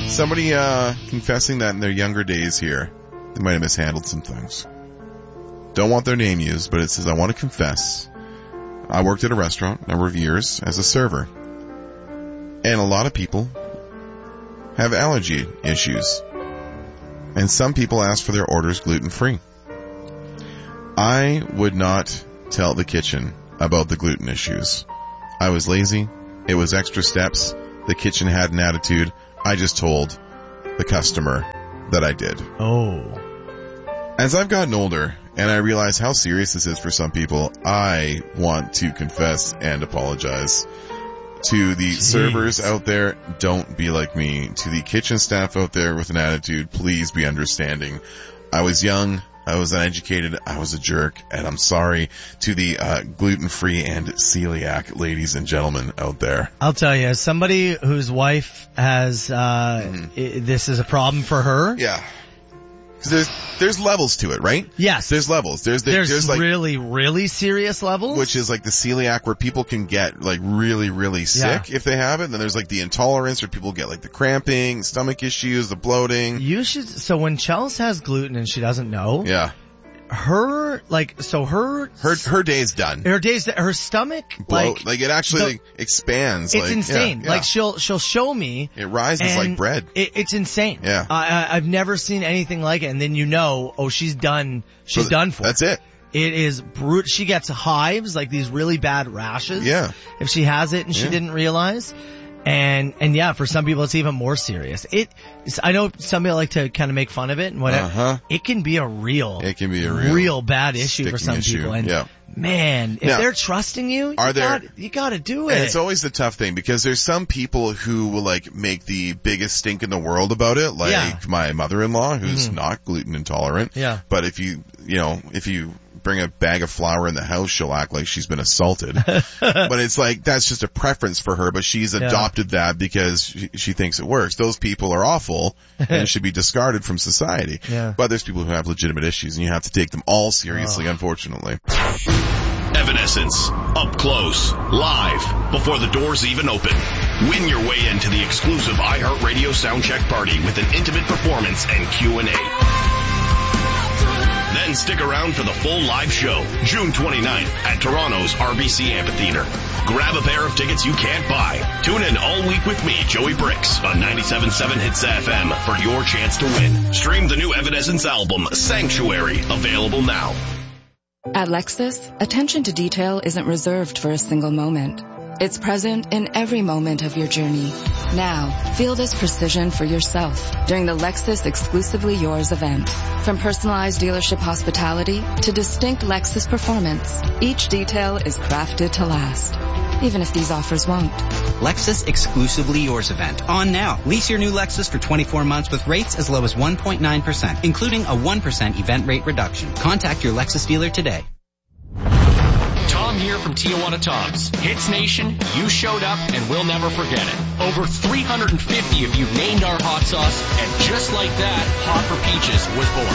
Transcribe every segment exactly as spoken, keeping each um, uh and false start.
Somebody uh, confessing that in their younger days here, they might have mishandled some things. Don't want their name used, but it says, I want to confess. I worked at a restaurant a number of years as a server. And a lot of people have allergy issues. And some people ask for their orders gluten-free. I would not tell the kitchen about the gluten issues. I was lazy. It was extra steps. The kitchen had an attitude. I just told the customer that I did. Oh. As I've gotten older and I realize how serious this is for some people, I want to confess and apologize. To the Jeez. servers out there, don't be like me. To the kitchen staff out there with an attitude, please be understanding. I was young. I was uneducated, I was a jerk, and I'm sorry to the uh, gluten-free and celiac ladies and gentlemen out there. I'll tell you, as somebody whose wife has, uh, mm-hmm. I- this is a problem for her. Yeah. Because there's, there's levels to it, right? Yes. There's levels. There's, there, there's, there's like, really, really serious levels. Which is like the celiac where people can get like really, really sick yeah. if they have it. And then there's like the intolerance where people get like the cramping, stomach issues, the bloating. You should, so when Chels has gluten and she doesn't know. Yeah. Her, like, so her... Her her day's done. Her day's, her stomach, Bloat, like... Like, it actually the, like, expands. It's like, insane. Yeah, yeah. Like, she'll, she'll show me... It rises like bread. It, it's insane. Yeah. I, I, I've never seen anything like it. And then you know, oh, she's done, she's so done for. That's it. It is brute. She gets hives, like these really bad rashes. Yeah. If she has it and she yeah. didn't realize. And, and yeah, for some people it's even more serious. It, I know some people like to kind of make fun of it and whatever. Uh-huh. It can be a real, it can be a real, real bad issue for some issue. people. And yeah. man, if now, they're trusting you, are you, there, got, you gotta do it. And it's always the tough thing because there's some people who will like make the biggest stink in the world about it. Like yeah. my mother-in-law who's mm-hmm. not gluten intolerant. Yeah. But if you, you know, if you bring a bag of flour in the house, she'll act like she's been assaulted. But it's like, that's just a preference for her, but she's adopted yeah. that because she, she thinks it works. Those people are awful and should be discarded from society. Yeah. But there's people who have legitimate issues and you have to take them all seriously, oh. unfortunately. Evanescence, up close, live, before the doors even open. Win your way into the exclusive iHeartRadio Soundcheck Party with an intimate performance and Q and A. Then stick around for the full live show, June twenty-ninth at Toronto's R B C Amphitheater. Grab a pair of tickets you can't buy. Tune in all week with me, Joey Bricks, on ninety-seven point seven Hits F M for your chance to win. Stream the new Evanescence album, Sanctuary, available now. At Lexus, attention to detail isn't reserved for a single moment. It's present in every moment of your journey. Now, feel this precision for yourself during the Lexus Exclusively Yours event. From personalized dealership hospitality to distinct Lexus performance, each detail is crafted to last, even if these offers won't. Lexus Exclusively Yours event on now. Lease your new Lexus for twenty-four months with rates as low as one point nine percent, including a one percent event rate reduction. Contact your Lexus dealer today. Tom here from Tijuana Tom's. Hits Nation, you showed up and we'll never forget it. Over three hundred fifty of you named our hot sauce, and just like that, Hot for Peaches was born.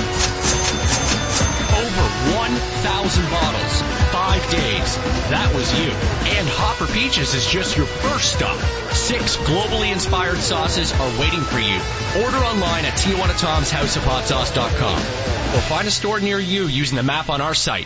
Over one thousand bottles, five days. That was you. And Hot for Peaches is just your first stop. Six globally inspired sauces are waiting for you. Order online at Tijuana Tom's House of Hot Sauce dot com or find a store near you using the map on our site.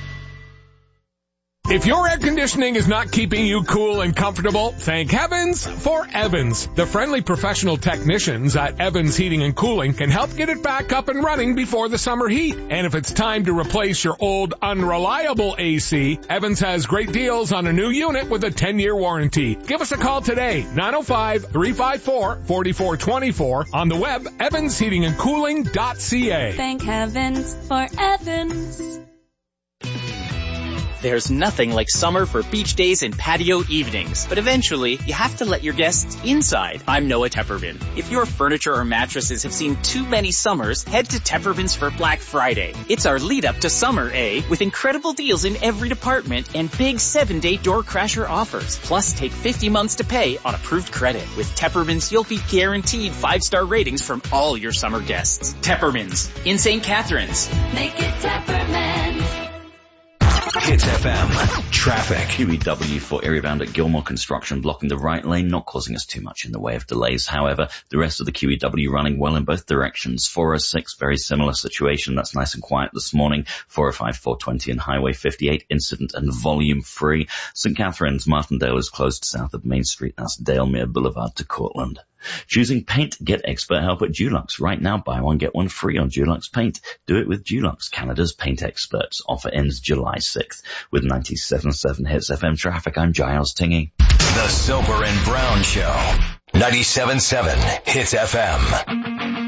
If your air conditioning is not keeping you cool and comfortable, thank heavens for Evans. The friendly professional technicians at Evans Heating and Cooling can help get it back up and running before the summer heat. And if it's time to replace your old unreliable A C, Evans has great deals on a new unit with a ten-year warranty. Give us a call today, nine oh five, three five four, four four two four, on the web, evans heating and cooling dot c a. Thank heavens for Evans. There's nothing like summer for beach days and patio evenings, but eventually you have to let your guests inside. I'm Noah Tepperman. If your furniture or mattresses have seen too many summers, head to Tepperman's for Black Friday. It's our lead up to summer, eh? With incredible deals in every department and big seven day door crasher offers. Plus, take fifty months to pay on approved credit. With Tepperman's, you'll be guaranteed five star ratings from all your summer guests. Tepperman's in Saint Catharines. Make it Tepperman. Hits F M. Traffic. Q E W for area bound at Gilmore Construction blocking the right lane, not causing us too much in the way of delays. However, the rest of the Q E W running well in both directions. four oh six, very similar situation. That's nice and quiet this morning. four oh five, four twenty and Highway fifty-eight, incident and volume free. Saint Catharines, Martindale is closed south of Main Street. That's Dalemere Boulevard to Cortland. Choosing paint? Get expert help at Dulux. Right now, buy one, get one free on Dulux Paint. Do it with Dulux, Canada's paint experts. Offer ends July sixth. With ninety-seven point seven Hits F M traffic, I'm Giles Tingey. The Soper and Brown Show. ninety-seven point seven Hits F M.